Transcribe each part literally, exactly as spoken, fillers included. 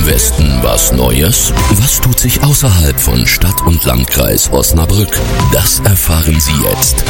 Westen was Neues? Was tut sich außerhalb von Stadt und Landkreis Osnabrück? Das erfahren Sie jetzt.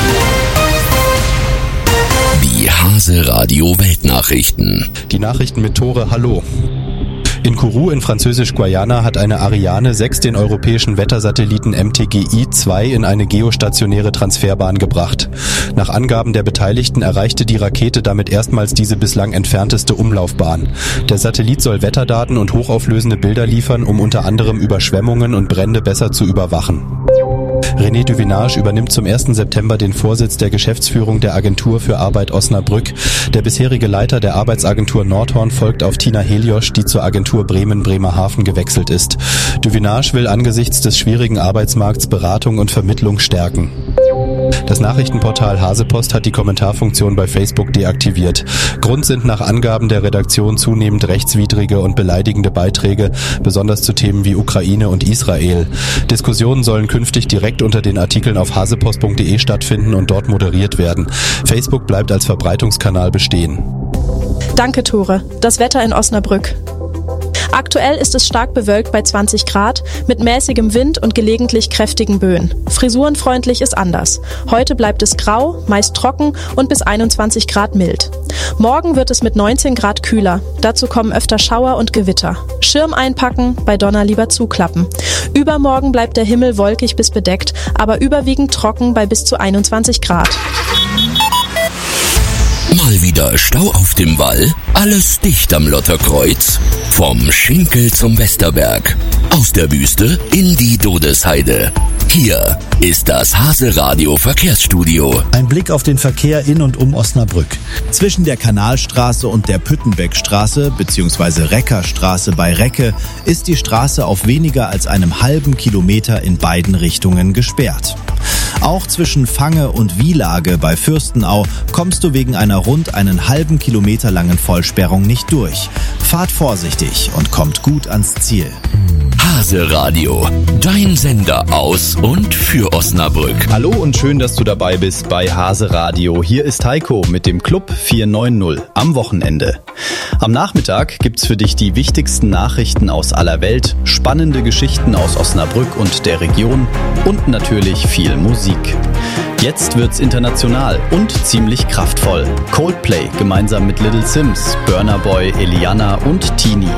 Die Hase Radio Weltnachrichten. Die Nachrichten mit Tore, hallo. In Kourou in Französisch-Guayana hat eine Ariane sechs den europäischen Wettersatelliten M T G I zwei in eine geostationäre Transferbahn gebracht. Nach Angaben der Beteiligten erreichte die Rakete damit erstmals diese bislang entfernteste Umlaufbahn. Der Satellit soll Wetterdaten und hochauflösende Bilder liefern, um unter anderem Überschwemmungen und Brände besser zu überwachen. René Duvinage übernimmt zum ersten September den Vorsitz der Geschäftsführung der Agentur für Arbeit Osnabrück. Der bisherige Leiter der Arbeitsagentur Nordhorn folgt auf Tina Heliosch, die zur Agentur Bremen-Bremerhaven gewechselt ist. Duvinage will angesichts des schwierigen Arbeitsmarkts Beratung und Vermittlung stärken. Das Nachrichtenportal Hasepost hat die Kommentarfunktion bei Facebook deaktiviert. Grund sind nach Angaben der Redaktion zunehmend rechtswidrige und beleidigende Beiträge, besonders zu Themen wie Ukraine und Israel. Diskussionen sollen künftig direkt unter den Artikeln auf hasepost punkt de stattfinden und dort moderiert werden. Facebook bleibt als Verbreitungskanal bestehen. Danke, Tore. Das Wetter in Osnabrück. Aktuell ist es stark bewölkt bei zwanzig Grad, mit mäßigem Wind und gelegentlich kräftigen Böen. Frisurenfreundlich ist anders. Heute bleibt es grau, meist trocken und bis einundzwanzig Grad mild. Morgen wird es mit neunzehn Grad kühler. Dazu kommen öfter Schauer und Gewitter. Schirm einpacken, bei Donner lieber zuklappen. Übermorgen bleibt der Himmel wolkig bis bedeckt, aber überwiegend trocken bei bis zu einundzwanzig Grad. Mal wieder Stau auf dem Wall? Alles dicht am Lotterkreuz? Vom Schinkel zum Westerberg. Aus der Wüste in die Dodesheide. Hier ist das Hase Radio Verkehrsstudio. Ein Blick auf den Verkehr in und um Osnabrück. Zwischen der Kanalstraße und der Püttenbeckstraße bzw. Reckerstraße bei Recke ist die Straße auf weniger als einem halben Kilometer in beiden Richtungen gesperrt. Auch zwischen Fange und Wielage bei Fürstenau kommst du wegen einer rund einen halben Kilometer langen Vollsperrung nicht durch. Fahrt vorsichtig und kommt gut ans Ziel. Hase Radio, dein Sender aus und für Osnabrück. Hallo und schön, dass du dabei bist bei Hase Radio. Hier ist Heiko mit dem Club vier neun null am Wochenende. Am Nachmittag gibt's für dich die wichtigsten Nachrichten aus aller Welt, spannende Geschichten aus Osnabrück und der Region und natürlich viel Musik. Jetzt wird's international und ziemlich kraftvoll. Coldplay gemeinsam mit Little Sims, Burna Boy, Eliana und Tini.